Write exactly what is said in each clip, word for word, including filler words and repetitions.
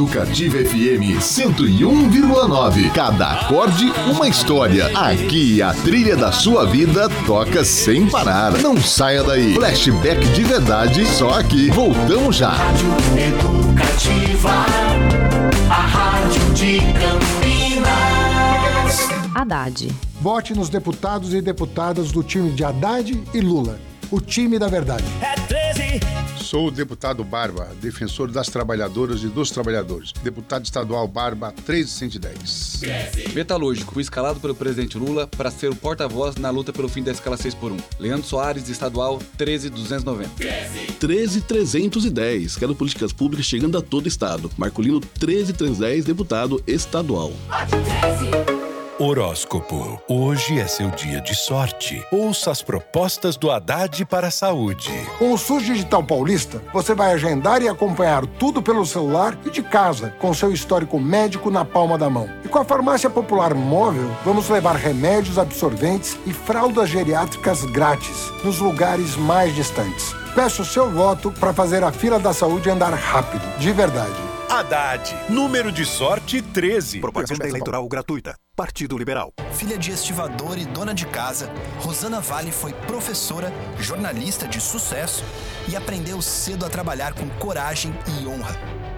Educativa F M cento e um vírgula nove. Cada acorde, uma história. Aqui a trilha da sua vida toca sem parar. Não saia daí. Flashback de verdade, só aqui. Voltamos já. Rádio Educativa, a rádio de Campinas. Haddad. Vote nos deputados e deputadas do time de Haddad e Lula. O time da verdade. É treze. Sou o deputado Barba, defensor das trabalhadoras e dos trabalhadores. Deputado estadual Barba, treze cento e dez. Metalúrgico, escalado pelo presidente Lula para ser o porta-voz na luta pelo fim da escala seis por um. Leandro Soares, estadual, treze mil duzentos e noventa. treze mil trezentos e dez. Quero políticas públicas chegando a todo estado. Marcolino, treze mil trezentos e dez, deputado estadual. Horóscopo. Hoje é seu dia de sorte. Ouça as propostas do Haddad para a saúde. Com o SUS Digital Paulista, você vai agendar e acompanhar tudo pelo celular e de casa, com seu histórico médico na palma da mão. E com a Farmácia Popular Móvel, vamos levar remédios, absorventes e fraldas geriátricas grátis nos lugares mais distantes. Peço o seu voto para fazer a fila da saúde andar rápido, de verdade. Haddad, número de sorte treze. Propaganda eleitoral gratuita. Partido Liberal. Filha de estivador e dona de casa, Rosana Vale foi professora, jornalista de sucesso e aprendeu cedo a trabalhar com coragem e honra.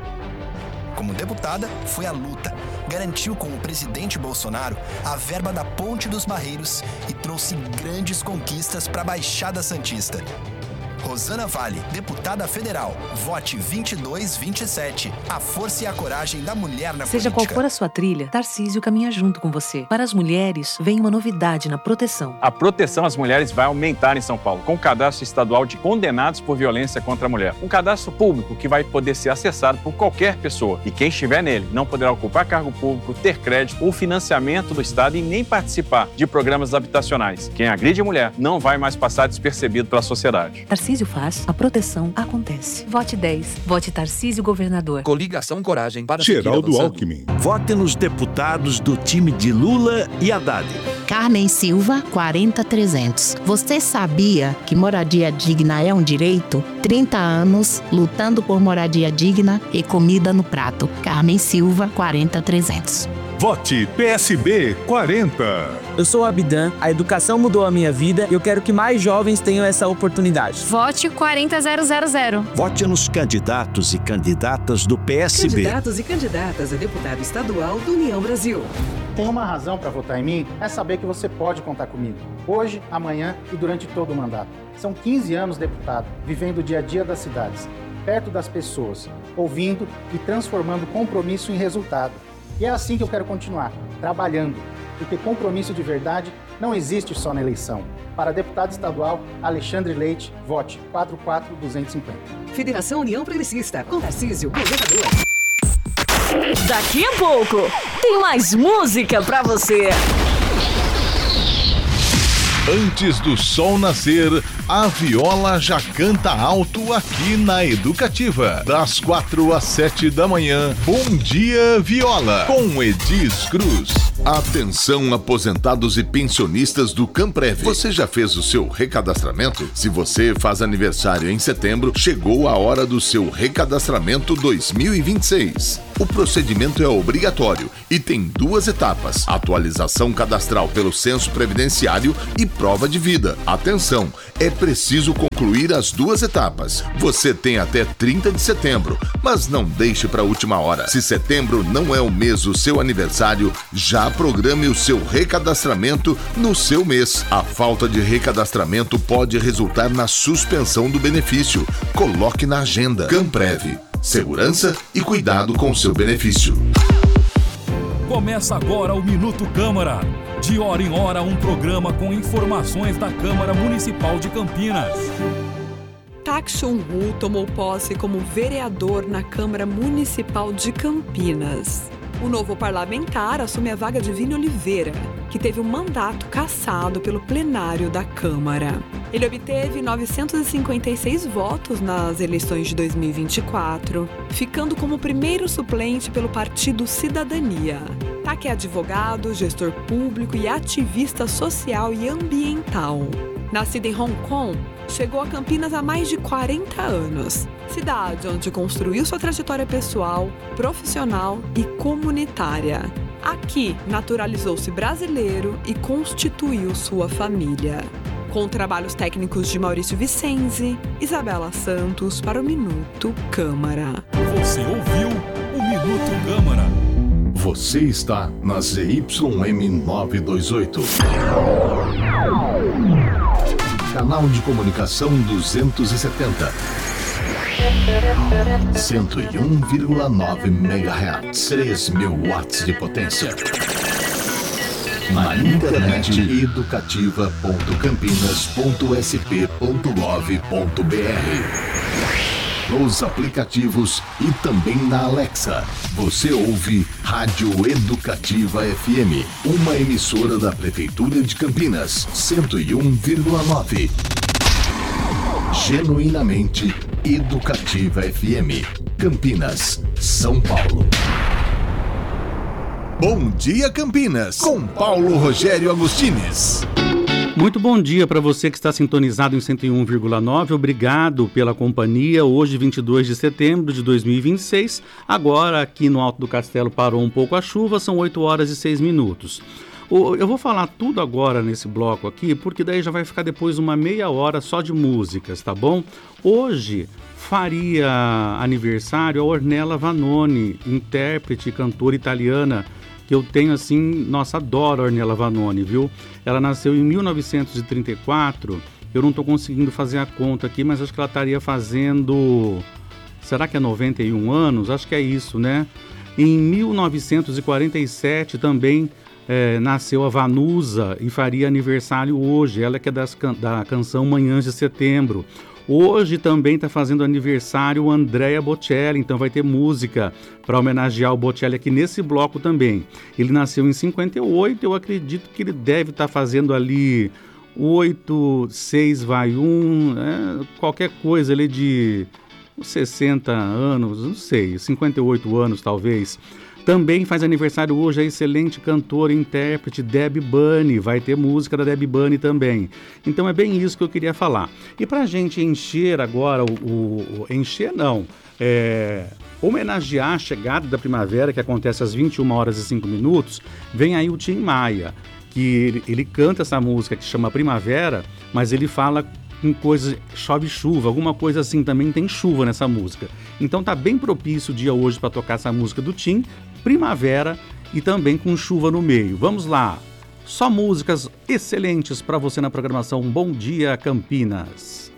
Como deputada, foi à luta, garantiu com o presidente Bolsonaro a verba da Ponte dos Barreiros e trouxe grandes conquistas para a Baixada Santista. Rosana Vale, deputada federal. Vote vinte e dois vinte e sete. A força e a coragem da mulher na Seja política. qual for a sua trilha, Tarcísio caminha junto com você. Para as mulheres, vem uma novidade na proteção. A proteção às mulheres vai aumentar em São Paulo, com o cadastro estadual de condenados por violência contra a mulher. Um cadastro público que vai poder ser acessado por qualquer pessoa. E quem estiver nele não poderá ocupar cargo público, ter crédito ou financiamento do Estado e nem participar de programas habitacionais. Quem agride mulher não vai mais passar despercebido pela sociedade. Tarcísio faz, a proteção acontece. Vote dez. Vote Tarcísio governador. Coligação Coragem para Geraldo Alckmin. Vote nos deputados do time de Lula e Haddad. Carmen Silva, quarenta mil e trezentos. Você sabia que moradia digna é um direito? trinta anos lutando por moradia digna e comida no prato. Carmen Silva, quarenta mil e trezentos. Vote P S B quarenta. Eu sou o Abidan, a educação mudou a minha vida e eu quero que mais jovens tenham essa oportunidade. Vote quarenta mil. Vote nos candidatos e candidatas do P S B. Candidatos e candidatas a deputado estadual do União Brasil. Tem uma razão para votar em mim, é saber que você pode contar comigo. Hoje, amanhã e durante todo o mandato. São quinze anos deputado, vivendo o dia a dia das cidades, perto das pessoas, ouvindo e transformando compromisso em resultado. E é assim que eu quero continuar, trabalhando, porque compromisso de verdade não existe só na eleição. Para deputado estadual, Alexandre Leite, vote quatro quatro dois cinco zero. Federação União Progressista, com Tarcísio, governador. Daqui a pouco, tem mais música pra você. Antes do sol nascer, a viola já canta alto aqui na Educativa. Das quatro às sete da manhã, Bom Dia Viola, com Edis Cruz. Atenção, aposentados e pensionistas do Camprev. Você já fez o seu recadastramento? Se você faz aniversário em setembro, chegou a hora do seu recadastramento dois mil e vinte e seis. O procedimento é obrigatório e tem duas etapas: atualização cadastral pelo censo previdenciário e prova de vida. Atenção, é preciso concluir as duas etapas. Você tem até trinta de setembro, mas não deixe para a última hora. Se setembro não é o mês do seu aniversário, já programe o seu recadastramento no seu mês. A falta de recadastramento pode resultar na suspensão do benefício. Coloque na agenda. Camprev. Segurança e cuidado com seu benefício. Começa agora o Minuto Câmara. De hora em hora, um programa com informações da Câmara Municipal de Campinas. Tak Chun-Hu tomou posse como vereador na Câmara Municipal de Campinas. O novo parlamentar assume a vaga de Vini Oliveira, que teve o mandato cassado pelo plenário da Câmara. Ele obteve novecentos e cinquenta e seis votos nas eleições de dois mil e vinte e quatro, ficando como primeiro suplente pelo Partido Cidadania. Tak é advogado, gestor público e ativista social e ambiental. Nascida em Hong Kong, chegou a Campinas há mais de quarenta anos. Cidade onde construiu sua trajetória pessoal, profissional e comunitária. Aqui, naturalizou-se brasileiro e constituiu sua família. Com trabalhos técnicos de Maurício Vicenzi, Isabela Santos para o Minuto Câmara. Você ouviu o Minuto Câmara. Você está na Z Y M novecentos e vinte e oito. Canal de comunicação duzentos e setenta. cento e um vírgula nove megahertz. três mil watts de potência. Na internet educativa ponto campinas ponto s p ponto gov ponto b r. Nos aplicativos e também na Alexa. Você ouve Rádio Educativa F M, uma emissora da Prefeitura de Campinas, cento e um vírgula nove. Genuinamente Educativa F M, Campinas, São Paulo. Bom dia, Campinas, com Paulo Rogério Agostines. Muito bom dia para você que está sintonizado em cento e um vírgula nove. Obrigado pela companhia. Hoje, vinte e dois de setembro de dois mil e vinte e seis. Agora, aqui no Alto do Castelo, parou um pouco a chuva. São oito horas e seis minutos. Eu vou falar tudo agora nesse bloco aqui, porque daí já vai ficar depois uma meia hora só de músicas, tá bom? Hoje faria aniversário a Ornella Vanoni, intérprete e cantora italiana, que eu tenho assim, nossa, adoro a Ornella Vanoni, viu? Ela nasceu em mil novecentos e trinta e quatro, eu não estou conseguindo fazer a conta aqui, mas acho que ela estaria fazendo, será que é noventa e um anos? Acho que é isso, né? Em mil novecentos e quarenta e sete também é, nasceu a Vanusa e faria aniversário hoje, ela que é das, da canção Manhãs de Setembro. Hoje também está fazendo aniversário o Andrea Bocelli, então vai ter música para homenagear o Bocelli aqui nesse bloco também. Ele nasceu em cinquenta e oito, eu acredito que ele deve estar tá fazendo ali oito, seis vai um, é, qualquer coisa ali de sessenta anos, não sei, cinquenta e oito anos talvez. Também faz aniversário hoje a excelente cantora e intérprete Debbie Bunny. Vai ter música da Debbie Bunny também. Então é bem isso que eu queria falar. E pra gente encher agora, o, o, o encher não, é, homenagear a chegada da primavera, que acontece às vinte e uma horas e cinco minutos, vem aí o Tim Maia, que ele, ele canta essa música que chama Primavera, mas ele fala com coisas, chove chuva, alguma coisa assim, também tem chuva nessa música. Então tá bem propício o dia hoje para tocar essa música do Tim, Primavera, e também com chuva no meio. Vamos lá, só músicas excelentes para você na programação Bom Dia Campinas.